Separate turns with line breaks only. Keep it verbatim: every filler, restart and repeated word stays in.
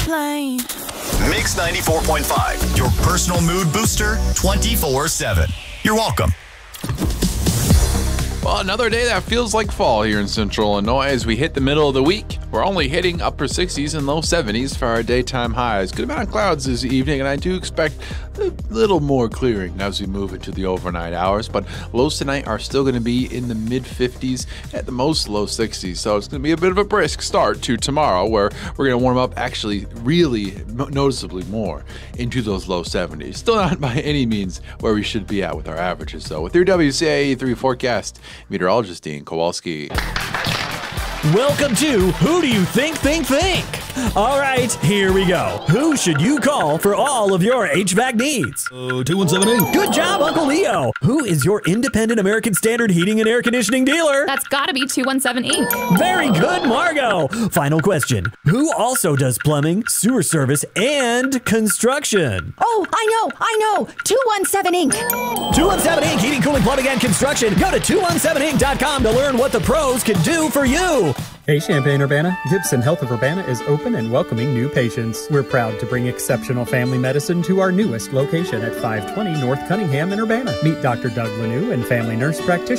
plane.
Mix ninety-four point five, your personal mood booster twenty-four seven. You're welcome.
Well, another day that feels like fall here in Central Illinois as we hit the middle of the week. We're only hitting upper sixties and low seventies for our daytime highs. Good amount of clouds this evening, and I do expect a little more clearing as we move into the overnight hours. But lows tonight are still going to be in the mid fifties, at the most low sixties. So it's going to be a bit of a brisk start to tomorrow, where we're going to warm up actually really noticeably more into those low seventies. Still not by any means where we should be at with our averages, though. With your W C I A three forecast, meteorologist Dean Kowalski.
Welcome to Who Do You Think Think Think? All right, here we go. Who should you call for all of your H V A C needs?
Oh, two one seven eight.
Good job, Uncle Leo. Who is your independent American Standard heating and air conditioning dealer?
That's gotta be two one seven Incorporated.
Very good, Margot. Final question. Who also does plumbing, sewer service, and construction?
Oh, I know, I know. two one seven Incorporated.
two one seven Incorporated. Heating, cooling, plumbing, and construction. Go to two one seven inc dot com to learn what the pros can do for you.
Hey Champaign-Urbana, Gibson Health of Urbana is open and welcoming new patients. We're proud to bring exceptional family medicine to our newest location at five twenty North Cunningham in Urbana. Meet Doctor Doug Lanou and family nurse practitioner